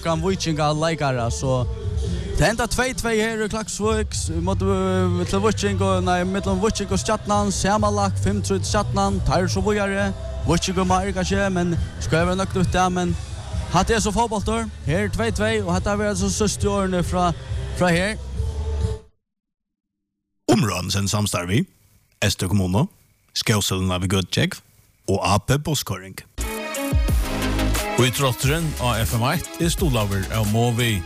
kan Vikinga likeara så det enda 2-2 här i Klaksvik mot till Viking och nej mellan Viking och Stjärnan sammanlagt 5-3 till Stjärnan tar så vidare Viking och Mark kanske men ska vara nökt ut där men hade det så fotboll då här 2-2 och hade varit så sista åren från här Områden sen samstarvi Ester kommuno Skåseln av good check och AP Boskoring. Og I trotteren av FM1 stolaver av Movi.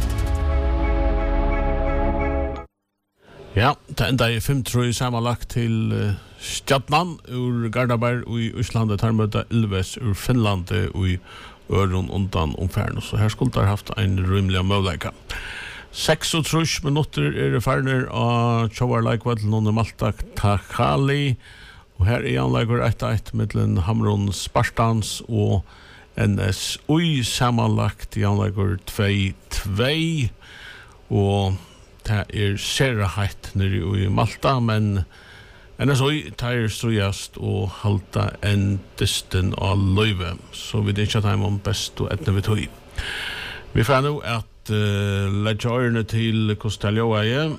Ja, det enda 5-3 sammanlagt til Stjärnan ur Gardaberg og I Østlandet har møtt Ilves ur Finland og I Øron undan omfärden. Så her skulle ha haft en rymlig møvleika. 36 minutter ferner av Tjovarleikvall under Malta Takali. Og her anlegger 1-1 mellom Hamron Spartans og NS Ui sammanlagt anlegger 2-2 og det seraheitt nere I Malta men NS Ui tar strujast og halta en dysten av løyve så vi ikke tar om best og etne vi tog. Vi får nå at legge ørene til Kosteljoeie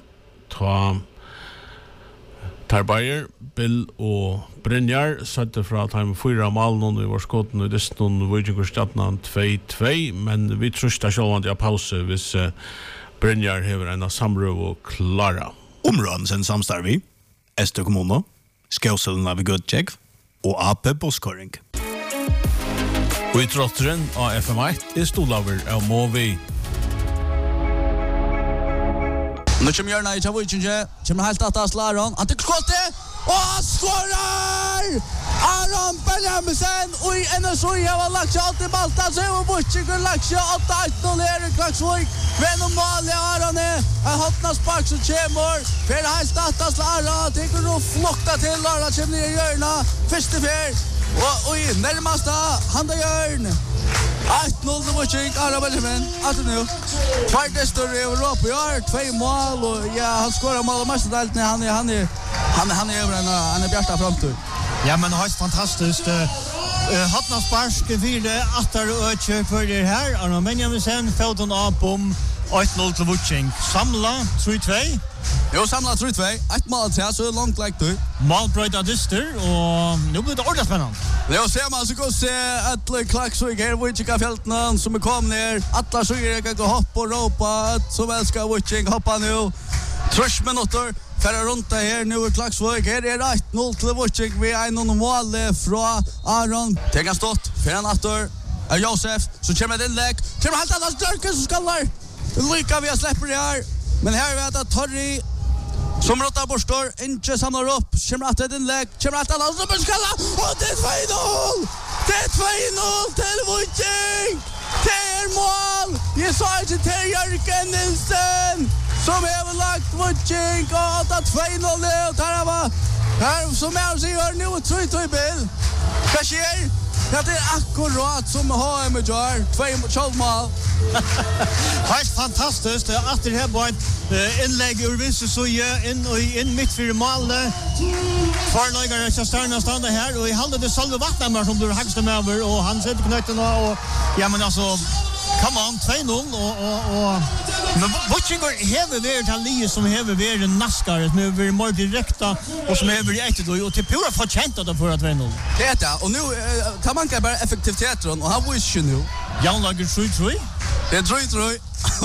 tar Bayer, Bill og Brynjar satte fra time 4 malen I vår skåten og dysten Viking og Stjärnan 2-2 men vi trustar sjålvand I pause hvis Brynjar hever en av samrøv og klara. Områden sen samstarvi Ester kommuno Skåseln av good check og AP Boskoring. Og I trotteren av FM1 stolaver av Movi. Nu kommer Jörna I Vikinge, kommer helt att Aslaron. Han tycker skottet och skorar! Aron Benjamisen och NSOI har lagt sig allt I Malta så är Vikinge har lagt sig 8-1 ner I Klaksvik. Men normalt Aron en hotna spark som kommer. För helt att Aslaron tycker nog flokta till Aron kommer ner I Jörna. Första fjär. Och I närmaste handa Jörn. 1-0 till Viking, Aron Benjamin. Alltså nu. Fjärde större I Europa I år, 2 mål och ja, han skorar mål och mesta delen. Han är över en bjärsta framtur. Ja, men helt fantastiskt. Hotna spark, 4 attar och ökör för det här. Aron Benjamin sen fällt av bom 1-0 till Viking. Samla 3-2. Jo, samla 3-2. 1 mål till så långt like du. Målbröjda dyster och nu blir det ordentligt spännande. Nu ser man så går se att Klaksvik här Viking fältna som kom ner. Alla suger kan gå hoppa och ropa som älskar Viking hoppa nu. 30 minuter för runt här nu I Klaksvik. Här är 1-0 till Viking. Vi är någon mål från Aron. Tänka stått för en attor. Josef så kommer det inlägg. Kommer helt annars Dörken som skallar. Lycka vi släpper det här. Men här är det Torri som rottar borstor, inte samlar upp. Kommer att ett inlägg, kommer att alla som skalla. Och det är 2-0! Det är 2-0 till Viking! Det är mål! Jag sa inte till Jörgen Nilsen som har lagt Viking och att 2-0 nu. Här som jag säger nu 3-2 bil. Vad sker? Ja, det är akkurat som HM gör. 2 mål. Helt fantastiskt. Att det här var ett inlägg ur vissa så in mitt för målet. Förläggare ska stanna här och I halde det Salve Vattnamar som du högsta med över och han sätter knöten och ja men alltså come on 2-0 och men Vikingar hever varit han lige som hever varit naskare som hever mer direkta och som hever I då och till pura förtjänta då för att 2-0. Det är det och nu tar man kan bara effektiviteten och han visste nu. Jan lager 3-3. Det är 3-3.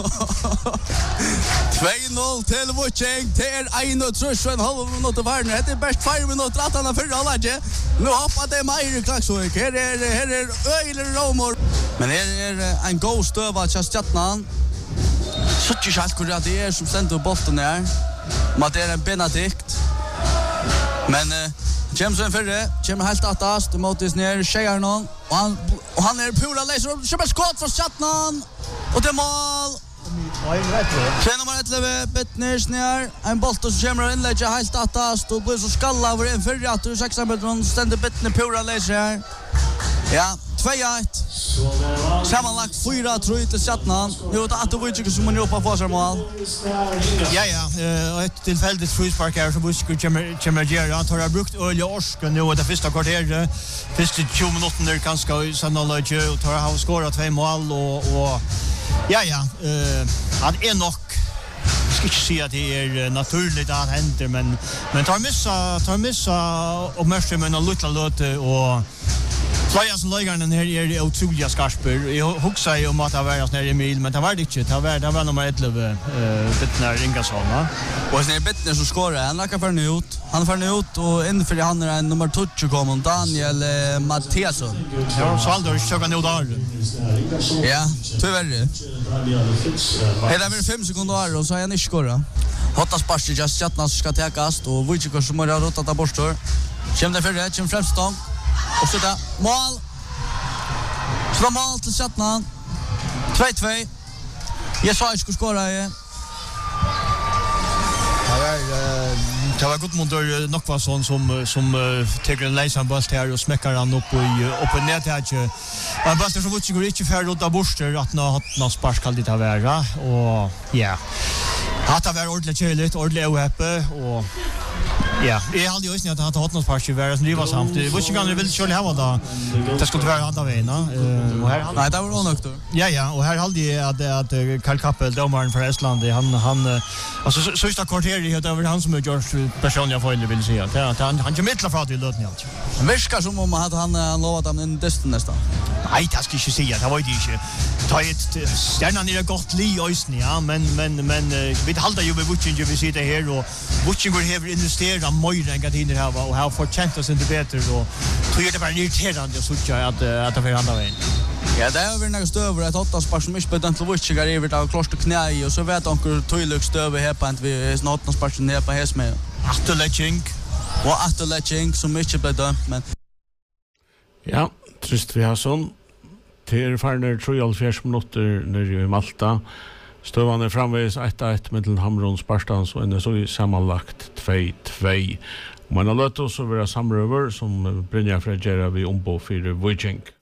2-0 till Viking. Det är 1,5 minuter var nu. Det är bäst 5 minuter att han har förra halvlek. Nu hoppar det mer I Klaksvik. Här är öjler Romor. Men här är en god stöva till Stjärnan. Så inte helt korrekt det är som ständer bollen här. Men det är en Benedikt. Men James en förre, kommer helt attast mot ner Shearnon och han är pura läser och köper skott från Stjärnan och det är mål. Sen nummer 11 Bettners ner en boll som kommer in lägger helt attast och blir så skalla över en förre att 6 meter ständer Bettner pura läser här. Ja, 2-1. Sammanlagt 4-3 till Stjärnan. Nu är det att Viking som man jobbar på sig mål. Ja, och ett tillfälligt frispark här så Viking kommer göra. Han har brukt öl och orsk nu och det första kvarteret. Första 20 minuter kanske sen alla och tar han skårat 2 mål och Han nog ska inte säga att det är naturligt att det händer, men tar missa uppmärksamheten en liten låte och flera som läggarna här är otroliga skarper. Jag huxar ju om att det var en sån här Emil, men det var det inte. Det var nummer 11 Bittner Ingasson. Och sen är Bittner som skorar. Han lackar för ut. Han får ut och inför han är nummer 12 kommer Daniel Mattiasson. Ja, så aldrig köka nu där. Ja, tyvärr. Hela med 5 sekunder och så är han inte skorar. Hottas Pastor just Chatnas ska täckas och Wojciech som har rotat där bort. Kommer det för det, kommer främst då. Och så där mål. Så mål till Chatnan. 2-2. Jag sa jag skulle skora igen. Det var gott motor Nokvason som tar en lejsan boll här och smäckar han upp i nätet. Men bara så Wojciech går inte för rotta bort att nå sparskall dit avera och ja. Hatta var ordentligt kärligt, ordentligt ohappy och ja, jag hade ju inte att ha något parti var som driva samt. Wojciech kan väl köra här då. Det skulle vara andra vägen, och här nej, det var onökt då. Ja, och här hade jag att Karl Kappel domaren för Estland, han alltså sista kvarteret över han som gör personliga fel vill säga. Han kommer mittla för att det lödne allt. Verkar som om att han lovat han en dest nästan. Nej, det ska jag inte säga. Det var ju inte. Ta ett stjärnan i det gott li ösni, ja, men vi håller ju med Wojciech vi sitter här och Wojciech har investerat mycket än gadiner här och har fått känt oss inte bättre och tror det var irriterande att sucha att det för andra vägen. Ja, det är väl några stöver att åtta spars som inte bedömt till Wojciech är över av kloster knä och så vet onkel tydligt stöver här på att vi snart någon spars ner på häs med. Achterletching som inte bedömt men ja, trist vi har sån. Till farner 3,5 minuter nere i Malta. Støvan framvis 1-1 mellan Hamrun Sparstans och en så i sammanlagt 2-2. Man har lött oss att vara samröver som Brynja Fredgera vid ombo för Wojciech.